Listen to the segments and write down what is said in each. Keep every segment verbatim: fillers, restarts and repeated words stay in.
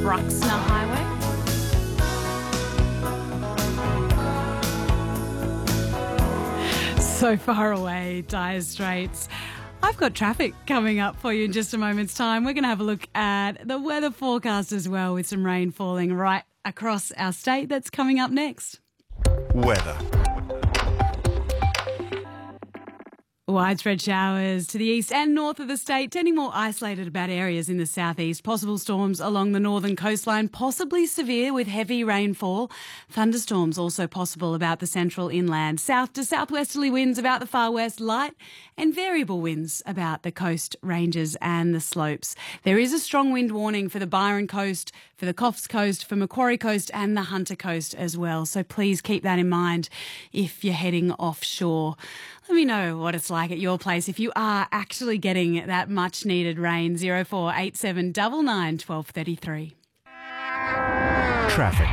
Bruxner Highway. So far away, Dire Straits. I've got traffic coming up for you in just a moment's time. We're going to have a look at the weather forecast as well, with some rain falling right across our state. That's coming up next. Weather. Widespread showers to the east and north of the state, tending more isolated about areas in the southeast. Possible storms along the northern coastline, possibly severe with heavy rainfall. Thunderstorms also possible about the central inland. South to southwesterly winds about the far west, light and variable winds about the coast ranges and the slopes. There is a strong wind warning for the Byron Coast, for the Coffs Coast, for Macquarie Coast and the Hunter Coast as well. So please keep that in mind if you're heading offshore. Let me know what it's like at your place if you are actually getting that much needed rain. zero four eight seven nine nine one two three three. Traffic.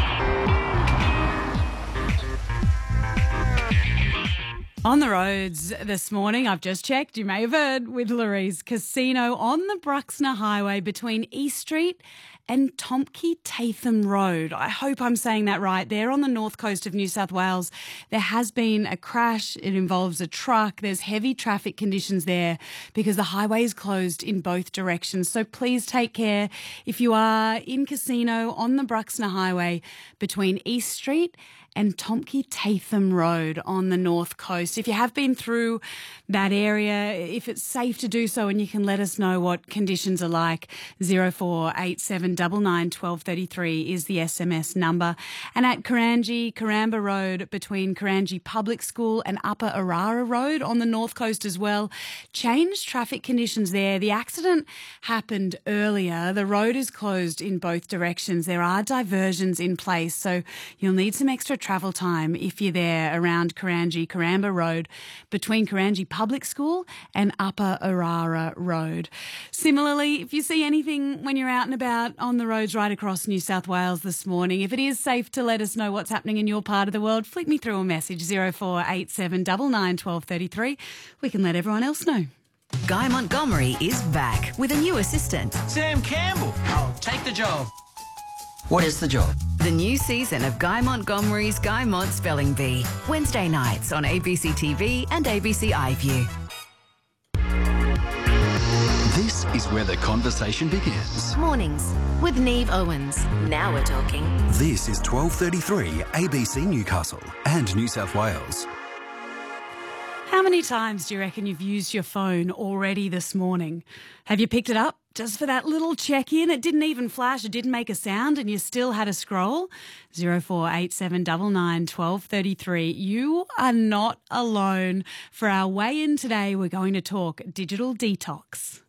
On the roads this morning, I've just checked, you may have heard, with Lurie's Casino on the Bruxner Highway between East Street and Tomkey Tatham Road. I hope I'm saying that right. There on the north coast of New South Wales, there has been a crash. It involves a truck. There's heavy traffic conditions there because the highway is closed in both directions. So please take care if you are in Casino on the Bruxner Highway between East Street and Tomkey Tatham Road on the north coast. If you have been through that area, if it's safe to do so, and you can let us know what conditions are like, zero four eight seven nine nine one two three three is the S M S number. And at Karangi, Karamba Road between Karangi Public School and Upper Arara Road on the north coast as well, changed traffic conditions there. The accident happened earlier. The road is closed in both directions. There are diversions in place, so you'll need some extra travel time if you're there around Karangi, Karamba Road between Karangi Public School and Upper Arara Road. Similarly, if you see anything when you're out and about on the roads right across New South Wales this morning, if it is safe to let us know what's happening in your part of the world, flick me through a message, zero four eight seven nine nine one two three three. We can let everyone else know. Guy Montgomery is back with a new assistant. Sam Campbell. I'll take the job. What is the job? The new season of Guy Montgomery's Guy Mont Spelling Bee. Wednesday nights on A B C T V and A B C iView. This is where the conversation begins. Mornings with Neve Owens. Now we're talking. This is twelve thirty-three A B C Newcastle and New South Wales. How many times do you reckon you've used your phone already this morning? Have you picked it up just for that little check-in? It didn't even flash, it didn't make a sound, and you still had a scroll? zero four eight seven nine nine one two three three. You are not alone. For our weigh-in today, we're going to talk digital detox.